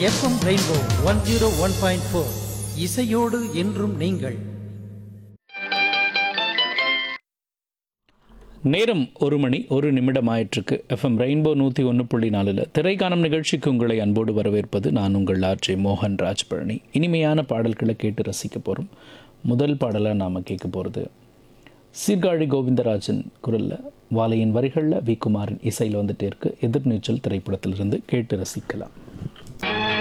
FM rainbow 101.4 இசையோடு என்றும் நீங்கள். நேரம் 1 மணி 1 நிமிடம் ஆயிற்றுக்கு. எஃப்எம் ரெயின்போ 101.4 திரைக்காணும் நிகழ்ச்சிக்கு உங்களை அன்போடு வரவேற்பது நான் உங்கள் ஆர்ஜே மோகன் ராஜ்பழனி. இனிமையான பாடல்களை கேட்டு ரசிக்க போகிறோம். முதல் பாடலாக நாம் கேட்க போகிறது சீர்காழி கோவிந்தராஜன் குரலில், வாழையின் வரிகளில் வி குமாரின் இசையில் வந்துட்டே இருக்கு. எதிர்நீச்சல் திரைப்படத்திலிருந்து கேட்டு ரசிக்கலாம்.